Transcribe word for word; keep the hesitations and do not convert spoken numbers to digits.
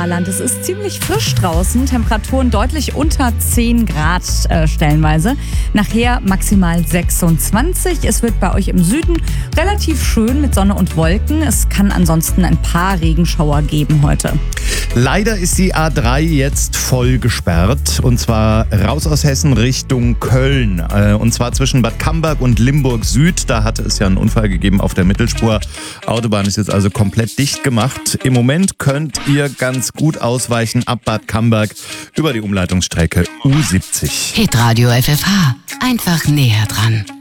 Land. Es ist ziemlich frisch draußen, Temperaturen deutlich unter zehn Grad äh, stellenweise. Nachher maximal sechsundzwanzig. Es wird bei euch im Süden relativ schön mit Sonne und Wolken. Es kann ansonsten ein paar Regenschauer geben heute. Leider ist die A drei jetzt voll gesperrt und zwar raus aus Hessen Richtung Köln. Äh, und zwar zwischen Bad Camberg und Limburg Süd. Da hatte es ja einen Unfall gegeben auf der Mittelspur. Autobahn ist jetzt also komplett dicht gemacht. Im Moment könnt ihr ganz gut ausweichen ab Bad Camberg über die Umleitungsstrecke U siebzig. Hitradio F F H. Einfach näher dran.